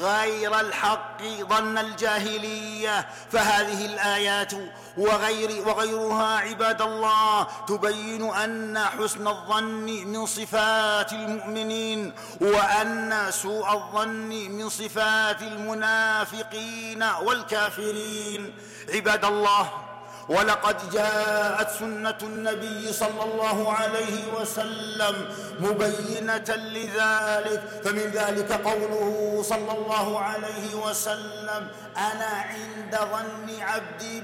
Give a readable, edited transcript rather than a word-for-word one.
غير الحق ظن الجاهلية. فهذه الآيات وغيرها عباد الله تبين أن حسن الظن من صفات المؤمنين، وأن سوء الظن من صفات المنافقين والكافرين. عباد الله، ولقد جاءت سنة النبي صلى الله عليه وسلم مبينة لذلك، فمن ذلك قوله صلى الله عليه وسلم: أنا عند ظن عبدي